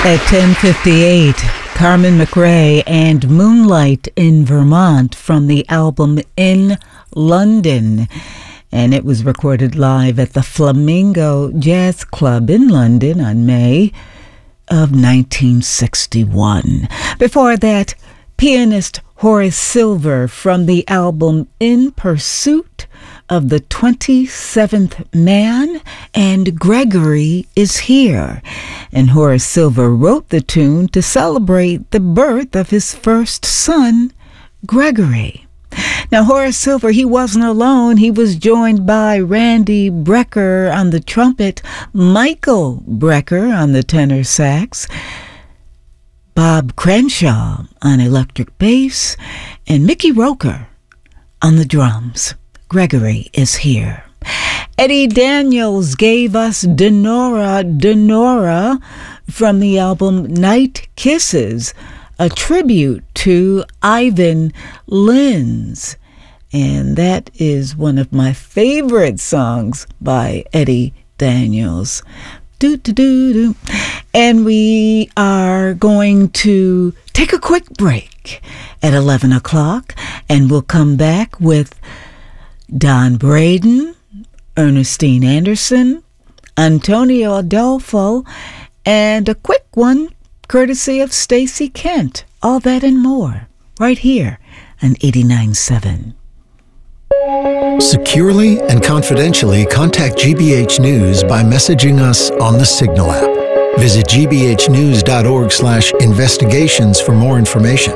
At 10:58, Carmen McRae and Moonlight in Vermont from the album In London. And it was recorded live at the Flamingo Jazz Club in London on May of 1961. Before that, pianist Horace Silver from the album In Pursuit of the 27th Man, and Gregory is Here. And Horace Silver wrote the tune to celebrate the birth of his first son, Gregory. Now, Horace Silver, he wasn't alone. He was joined by Randy Brecker on the trumpet, Michael Brecker on the tenor sax, Bob Crenshaw on electric bass, and Mickey Roker on the drums. Gregory is Here. Eddie Daniels gave us Denora from the album Night Kisses, a tribute to Ivan Lins. And that is one of my favorite songs by Eddie Daniels. Do-do-do-do. And we are going to take a quick break at 11 o'clock, and we'll come back with Don Braden, Ernestine Anderson, Antonio Adolfo, and a quick one courtesy of Stacy Kent. All that and more right here on 89.7. Securely and confidentially contact GBH News by messaging us on the Signal app. Visit gbhnews.org/investigations for more information.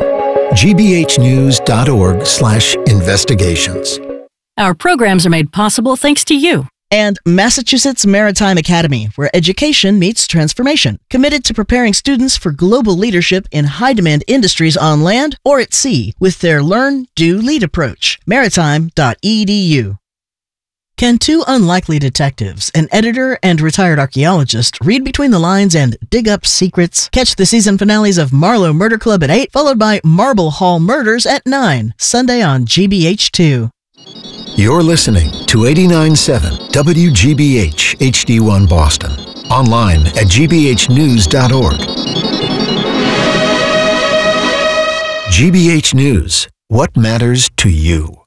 gbhnews.org/investigations. Our programs are made possible thanks to you. And Massachusetts Maritime Academy, where education meets transformation. Committed to preparing students for global leadership in high-demand industries on land or at sea with their Learn, Do, Lead approach. Maritime.edu. Can two unlikely detectives, an editor and retired archaeologist, read between the lines and dig up secrets? Catch the season finales of Marlowe Murder Club at 8, followed by Marble Hall Murders at 9, Sunday on GBH2. You're listening to 89.7 WGBH HD1 Boston. Online at gbhnews.org. GBH News. What matters to you?